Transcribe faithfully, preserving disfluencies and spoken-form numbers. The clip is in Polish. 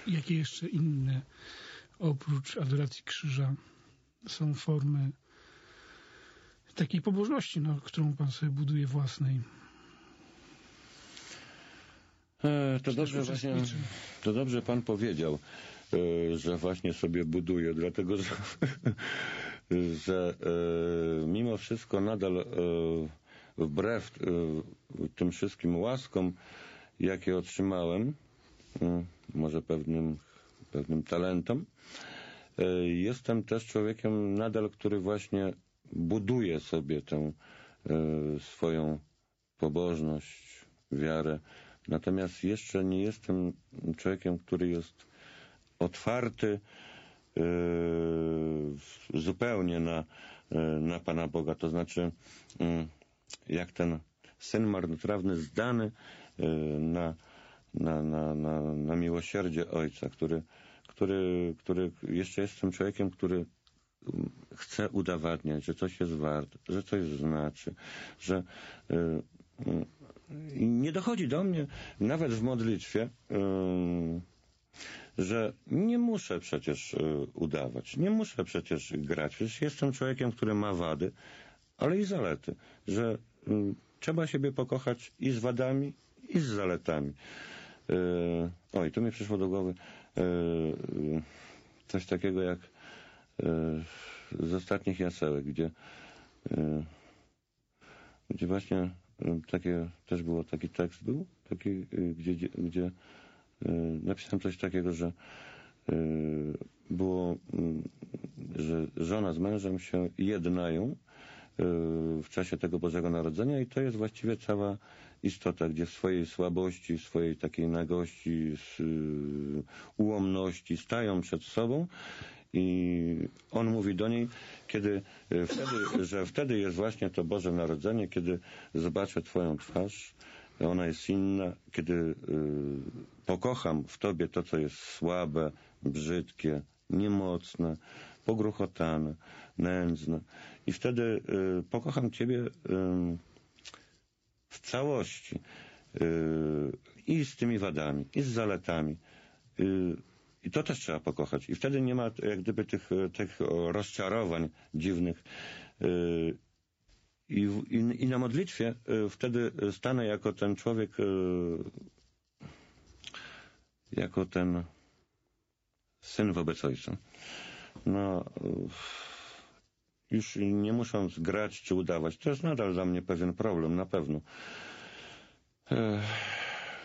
jakie jeszcze inne, oprócz adoracji krzyża, są formy takiej pobożności, no, którą pan sobie buduje własnej? E, to, dobrze właśnie, to dobrze pan powiedział, e, że właśnie sobie buduje, dlatego że, że e, mimo wszystko nadal e, wbrew e, tym wszystkim łaskom, jakie otrzymałem, e, może pewnym, pewnym talentom, e, jestem też człowiekiem nadal, który właśnie buduje sobie tę e, swoją pobożność, wiarę. Natomiast jeszcze nie jestem człowiekiem, który jest otwarty yy, zupełnie na, yy, na Pana Boga. To znaczy, yy, jak ten syn marnotrawny zdany yy, na, na, na, na, na miłosierdzie Ojca, który, który, który jeszcze jestem człowiekiem, który chce udowadniać, że coś jest wart, że coś znaczy, że yy, yy, nie dochodzi do mnie nawet w modlitwie, yy, że nie muszę przecież yy, udawać, nie muszę przecież grać. Przecież jestem człowiekiem, który ma wady, ale i zalety, że yy, trzeba siebie pokochać i z wadami, i z zaletami. Yy, oj, tu mi przyszło do głowy yy, coś takiego jak yy, z ostatnich jasełek, gdzie, yy, gdzie właśnie takie, też było taki tekst był, taki, gdzie, gdzie napisałem coś takiego, że było, że żona z mężem się jednają w czasie tego Bożego Narodzenia i to jest właściwie cała istota, gdzie w swojej słabości, w swojej takiej nagości, ułomności stają przed sobą i on mówi do niej, kiedy wtedy, że wtedy jest właśnie to Boże Narodzenie, kiedy zobaczę Twoją twarz, ona jest inna, kiedy y, pokocham w Tobie to, co jest słabe, brzydkie, niemocne, pogruchotane, nędzne i wtedy y, pokocham Ciebie y, w całości y, i z tymi wadami, i z zaletami. Y, I to też trzeba pokochać. I wtedy nie ma jak gdyby tych, tych rozczarowań dziwnych. I, i, i na modlitwie wtedy stanę jako ten człowiek, jako ten syn wobec Ojca. No, już nie musząc grać czy udawać. To jest nadal dla mnie pewien problem, na pewno.